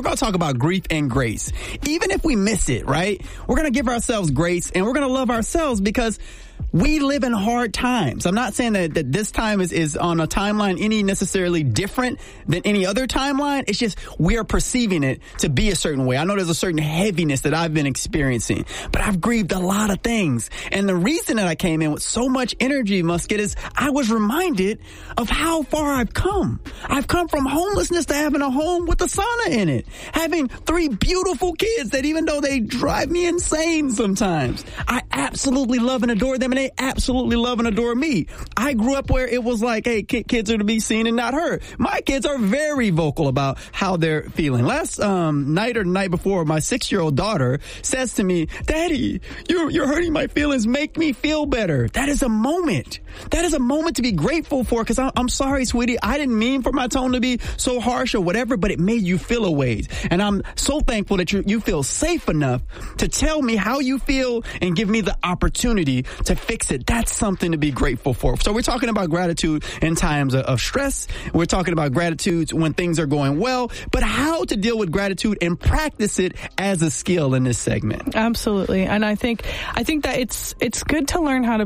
We're going to talk about grief and grace. Even if we miss it, right? We're going to give ourselves grace and we're going to love ourselves because we live in hard times. I'm not saying that this time is on a timeline any necessarily different than any other timeline. It's just we are perceiving it to be a certain way. I know there's a certain heaviness that I've been experiencing, but I've grieved a lot of things. And the reason that I came in with so much energy, Musket, is I was reminded of how far I've come. I've come from homelessness to having a home with a sauna in it. Having 3 beautiful kids that even though they drive me insane sometimes, I absolutely love and adore them, and they absolutely love and adore me. I grew up where it was like, hey, kids are to be seen and not heard. My kids are very vocal about how they're feeling. Last night or the night before, my 6-year-old daughter says to me, Daddy, you're hurting my feelings. Make me feel better. That is a moment. That is a moment to be grateful for, because I'm sorry, sweetie. I didn't mean for my tone to be so harsh or whatever, but it made you feel a ways. And I'm so thankful that you feel safe enough to tell me how you feel and give me the opportunity to fix it. That's something to be grateful for. So we're talking about gratitude in times of stress. We're talking about gratitude when things are going well, but how to deal with gratitude and practice it as a skill in this segment. Absolutely. And I think that it's good to learn how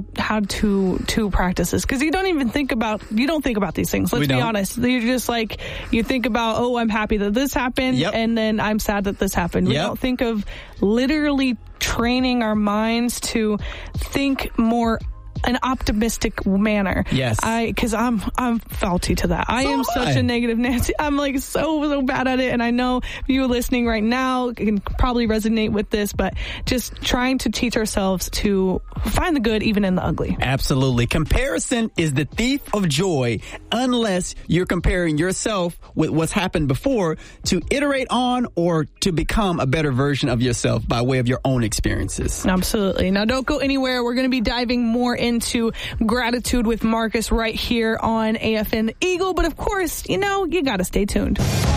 to practice this, because you don't think about these things. Let's be honest. You're just like, you think about, oh, I'm happy that this happened, and then I'm sad that this happened. We don't think of literally training our minds to think more an optimistic manner. Yes. Because I'm faulty to that. I am such a negative Nancy. I'm like so bad at it. And I know you listening right now can probably resonate with this, but just trying to teach ourselves to find the good even in the ugly. Absolutely. Comparison is the thief of joy unless you're comparing yourself with what's happened before to iterate on or to become a better version of yourself by way of your own experiences. Absolutely. Now, don't go anywhere. We're going to be diving more into gratitude with Marcus right here on AFN Eagle. But of course, you got to stay tuned.